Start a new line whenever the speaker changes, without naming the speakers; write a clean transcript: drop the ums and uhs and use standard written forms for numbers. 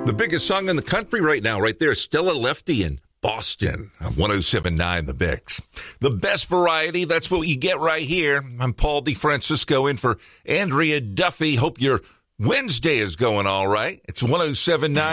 The biggest song in the country right now, right there, Stella Lefty in Boston on 107.9 The Mix. The best variety, that's what you get right here. I'm Paul DeFrancisco in for Andrea Duffy. Hope your Wednesday is going all right. It's 107.9